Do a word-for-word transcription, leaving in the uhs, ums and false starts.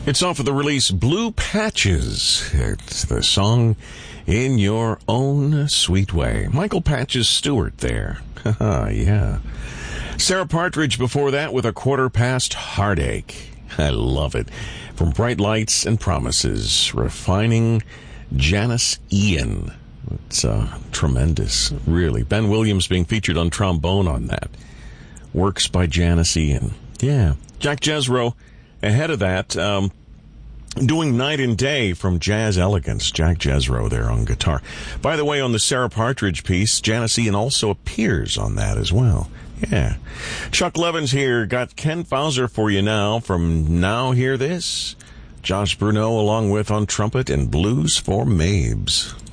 It's off of the release Blue Patches. It's the song In Your Own Sweet Way. Michael Patches Stewart there. Haha, yeah. Sarah Partridge before that with A Quarter Past Heartache. I love it. From Bright Lights and Promises, refining Janice Ian. It's uh, tremendous, really. Ben Williams being featured on trombone on that. Works by Janice Ian. Yeah. Jack Jesro ahead of that, um, doing Night and Day from Jazz Elegance. Jack Jesro there on guitar. By the way, on the Sarah Partridge piece, Janice Ian also appears on that as well. Yeah. Chuck Levins here. Got Ken Fauser for you now from Now Hear This. Josh Bruno along with on trumpet and Blues for Mabes.